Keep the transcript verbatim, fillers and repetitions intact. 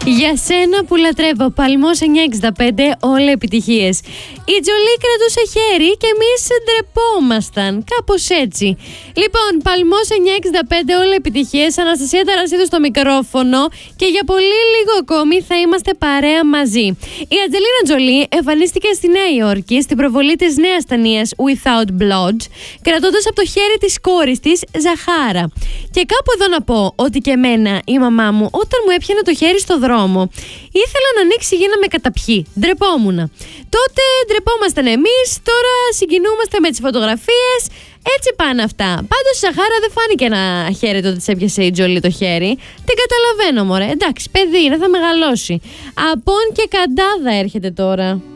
Για σένα που λατρεύω, Παλμός εννιακόσια εξήντα πέντε, όλα επιτυχίες. Η Τζολί κρατούσε χέρι και εμείς ντρεπόμασταν. Κάπως έτσι. Λοιπόν, Παλμός εννιακόσια εξήντα πέντε, όλα επιτυχίες. Αναστασία Ταρασίδου στο μικρόφωνο. Και για πολύ λίγο ακόμη θα είμαστε παρέα μαζί. Η Αντζελίνα Τζολί εμφανίστηκε στη Νέα Υόρκη στην προβολή της νέας ταινίας Without Blood, κρατώντας από το χέρι της κόρης της, Ζαχάρα. Και κάπου εδώ να πω ότι και εμένα η μαμά μου, όταν μου έπιανε το χέρι στο δρόμο, ήθελα να ανοίξει για να με καταπιεί. Ντρεπόμουνα. Τότε ντρεπόμασταν εμείς, τώρα συγκινούμαστε με τις φωτογραφίες. Έτσι πάνε αυτά. Πάντως η Ζαχάρα δεν φάνηκε ένα χαίρετο ότι της έπιασε η Τζολί το χέρι. Την καταλαβαίνω, μωρέ. Εντάξει, παιδί είναι, θα μεγαλώσει. Απόν και Καντάδα έρχεται τώρα.